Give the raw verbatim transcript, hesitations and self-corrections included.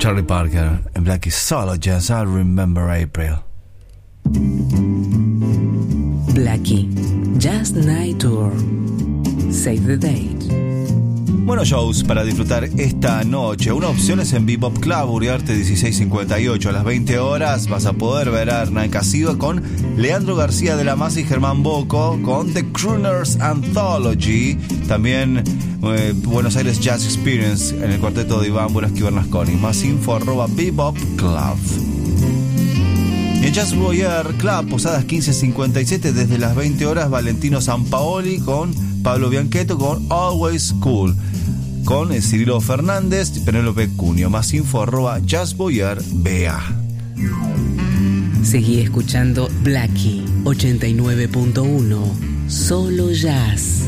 Charlie Parker en Blackie Solo Jazz. I Remember April. Blackie Jazz Night Tour. Save the date. Buenos shows para disfrutar esta noche. Una opción es en Bebop Club, Uriarte dieciséis cincuenta y ocho. A las veinte horas vas a poder ver a Hernán Casiva con Leandro García de la Maza y Germán Boco con The Crooners Anthology. También eh, Buenos Aires Jazz Experience en el cuarteto de Iván Buenas Bernasconi. Más info arroba Bebop Club. En Jazz Voyeur Club, Posadas quince cincuenta y siete, desde las veinte horas, Valentino Sampaoli con Pablo Bianchetto con Always Cool, con Cirilo Fernández y Penélope Cunio. Más info arroba Jazz Voyeur B A. Seguí escuchando Blackie ochenta y nueve punto uno. Solo Jazz.